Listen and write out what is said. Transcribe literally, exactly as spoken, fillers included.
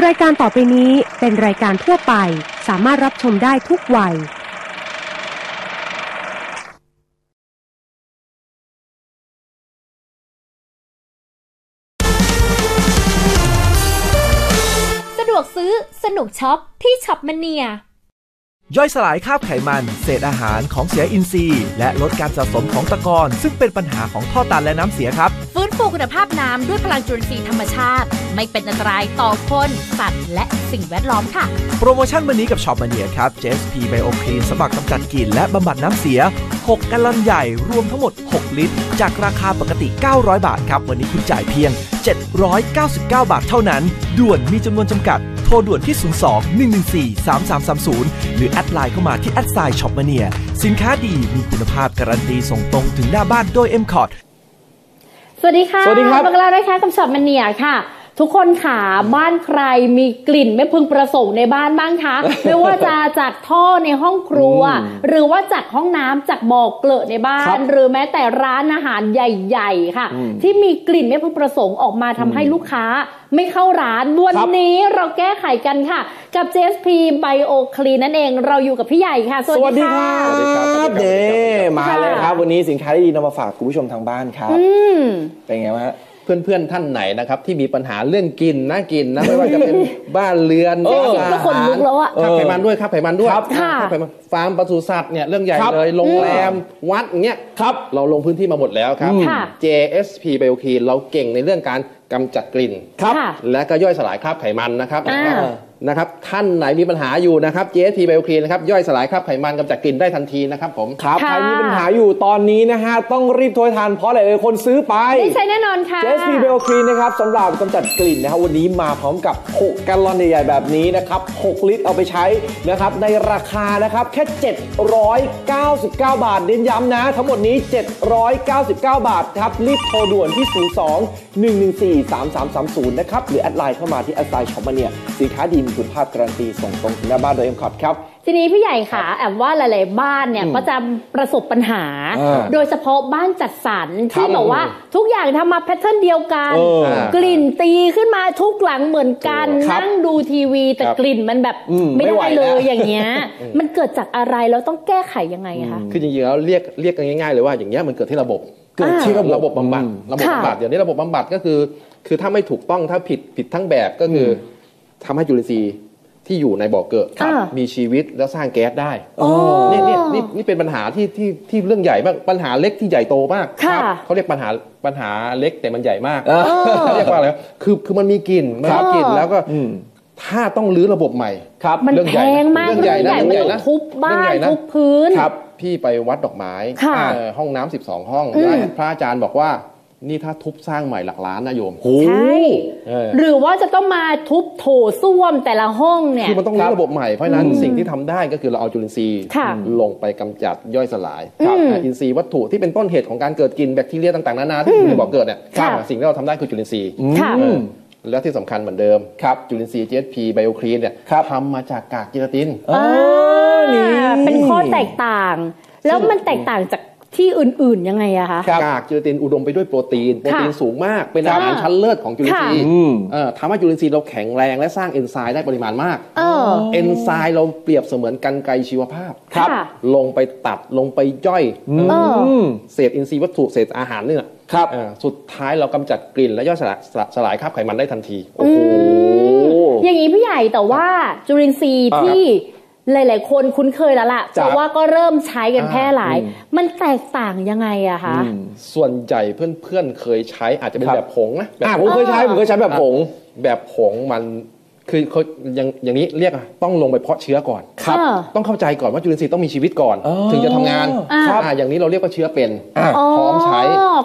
ายการต่อไปนี้เป็นรายการทั่วไปสามารถรับชมได้ทุกวัยสะดวกซื้อสนุกช็อปที่ช็อปมเนียย่อยสลายคราบไขมันเศษอาหารของเสียอินทรีย์และลดการสะสมของตะกอนซึ่งเป็นปัญหาของท่อตันและน้ำเสียครับฟื้นฟูคุณภาพน้ำด้วยพลังจุลินทรีย์ธรรมชาติไม่เป็นอันตรายต่อคนสัตว์และสิ่งแวดล้อมค่ะโปรโมชั่นวันนี้กับช็อปมาเนียครับ เจ เอส พี Bio Clean สมัครกำจัดกลิ่นและบำบัดน้ำเสียหกแกลลอนใหญ่รวมทั้งหมดหกลิตรจากราคาปกติเก้าร้อยบาทครับวันนี้คุณจ่ายเพียงเจ็ดร้อยเก้าสิบเก้าบาทเท่านั้นด่วนมีจำนวนจำกัดโทรด่วนที่ศูนย์ สอง หนึ่ง หนึ่ง สี่ สาม สาม สาม ศูนย์หรือแอดไลน์เข้ามาที่แอดไซน์ช็อปมาเนียสินค้าดีมีคุณภาพการันตีส่งตรงถึงหน้าบ้านโดย เอ็ม คอร์ดสวัสดีค่ะสวัสดีครับมาแล้วนะคะกับช็อปมาเนียค่ะทุกคนค่ะบ้านใครมีกลิ่นไม่พึงประสงค์ในบ้านบ้างคะ ไม่ว่าจะจากท่อในห้องครัวหรือว่าจากห้องน้ำจากบ่อเกลอะในบ้านหรือแม้แต่ร้านอาหารใหญ่ๆค่ะที่มีกลิ่นไม่พึงประสงค์ออกมาทำให้ลูกค้าไม่เข้าร้านวันนี้เราแก้ไขกันค่ะกับ เจ เอส พี Bio Clean นั่นเองเราอยู่กับพี่ใหญ่ค่ะสวัสดีค่ะสวัสดีครับเด้มาเลยครับวันนี้สินค้าดีๆนำมาฝากคุณผู้ชมทางบ้านครับเป็นไงวะเพื่อนๆท่านไหนนะครับที่มีปัญหาเรื่องกินนะกินนะไม่ว่าจะเป็นบ้านเรือนร้านอาหารคนลุกแล้วอะข้าวไขมันด้วยข้าวไขมันด้วยข้าวไขมันฟาร์มปศุสัตว์เนี่ยเรื่องใหญ่เลยโรงแรมวัดเงี้ยครับเราลงพื้นที่มาหมดแล้วครับ เจ เอส พี Bio Clean เราเก่งในเรื่องการกำจัดกลิ่นและก็ย่อยสลายคราบไขมันนะครับนะครับท่านไหนมีปัญหาอยู่นะครับ เจ เอส พี Bio Clean นะครับย่อยสลายคราบไขมันกำจัดกลิ่นได้ทันทีนะครับผมครับใครมีปัญหาอยู่ตอนนี้นะฮะต้องรีบโทรทันเพราะหลายๆคนซื้อไปได้ใช้แน่นอนค่ะเจ เอส พี Bio Clean นะครับสำหรับกำจัดกลิ่นนะครับวันนี้มาพร้อมกับหกแกลลอนใหญ่ๆแบบนี้นะครับหกลิตรเอาไปใช้นะครับในราคานะครับแค่เจ็ดร้อยเก้าสิบเก้าบาทเน้นย้ำนะทั้งหมดนี้เจ็ดร้อยเก้าสิบเก้าบาทครับรีบโทรด่วนที่ศูนย์ สอง หนึ่ง หนึ่ง สี่ สาม สาม สาม ศูนย์นะครับหรือแอดไลน์เข้ามาที่แอดไซน์ช็อปมาเนียสินค้าดีมีคุณภาพการันตีส่งตรงถึงหน้าบ้านโดย เอ็ม คอร์ด ครับทีนี้พี่ใหญ่ค่ะแอบว่าหลายๆบ้านเนี่ยก็จะประสบปัญหาโดยเฉพาะบ้านจัดสรรที่บอกว่าทุกอย่างทำมาแพทเทิร์นเดียวกันกลิ่นตีขึ้นมาทุกหลังเหมือนกันนั่งดูทีวีแต่กลิ่นมันแบบไม่ได้เลยอย่างเงี้ยมันเกิดจากอะไรแล้วต้องแก้ไขยังไงคะคือจริงๆแล้วเรียกเรียกกันง่ายๆเลยว่าอย่างเงี้ยมันเกิดที่ระบบเกิดที่ระบบบำบัดระบบบำบัดเดี๋ยวนี้ระบบบำบัดก็คือคือถ้าไม่ถูกต้องถ้าผิดผิดทั้งแบบก็คือทำให้จุลินทรีย์ที่อยู่ในบ่อเกิดมีชีวิตแล้วสร้างแก๊สได้นี่นี่นี่นี่เป็นปัญหาที่ที่ที่เรื่องใหญ่มากปัญหาเล็กที่ใหญ่โตมากเขาเรียกปัญหาปัญหาเล็กแต่มันใหญ่มากเขาเรียกว่าอะไรคือคือมันมีกลิ่นมันมีกลิ่นแล้วก็ถ้าต้องรื้อระบบใหม่มันแพงมากเรื่องใหญ่นะเรื่องใหญ่นะทุบบ้านทุบพื้นครับพี่ไปวัดดอกไม้ห้องน้ำสิบสองห้องพระอาจารย์บอกว่านี่ถ้าทุบสร้างใหม่หลักล้านนะโยมใช่หรือว่าจะต้องมาทุบโถส้วมแต่ละห้องเนี่ยคือมันต้องรื้อระบบใหม่เพราะนั้นสิ่งที่ทำได้ก็คือเราเอาจุลินทรีย์ลงไปกำจัดย่อยสลายอินทรีย์วัตถุที่เป็นต้นเหตุของการเกิดกลิ่นแบคทีเรียต่างๆนานาที่อยู่ในบ่อเกิดเนี่ยสิ่งที่เราทำได้คือจุลินทรีย์และที่สำคัญเหมือนเดิมจุลินทรีย์ เจ เอส พี Bio Clean เนี่ยทำมาจากกากจิลาตินเป็นข้อแตกต่างแล้วมันแตกต่างจากที่อื่นๆยังไงอะคะกากจุลินทรีย์อุดมไปด้วยโปรตีนโปรตีนสูงมากเป็นอาหารชั้นเลิศของจุลินทรีย์ทำให้จุลินทรีย์เราแข็งแรงและสร้างเอนไซม์ได้ปริมาณมากเอนไซม์เราเปรียบเสมือนกรรไกรชีวภาพลงไปตัดลงไปย่อยเศษอินทรีย์วัตถุเศษอาหารเนี่ยสุดท้ายเรากำจัดกลิ่นและย่อยสลายคราบไขมันได้ทันทีโอ้โหอย่างนี้พี่ใหญ่แต่ว่าจุลินทรีย์ที่หลายๆคนคุ้นเคยแล้วล่ะเพราะว่าก็เริ่มใช้กันแพร่หลายมันแตกต่างยังไงอะคะส่วนใหญ่เพื่อนๆเคยใช้อาจจะเป็นแบบผงนะผมเคยใช้ผมเคยใช้แบบผงแบบผงมันคือเขาอย่างอย่างนี้เรียกต้องลงไปเพาะเชื้อก่อนครับต้องเข้าใจก่อนว่าจุลินทรีย์ต้องมีชีวิตก่อนถึงจะทำงานอย่างนี้เราเรียกว่าเชื้อเป็นพร้อมใช้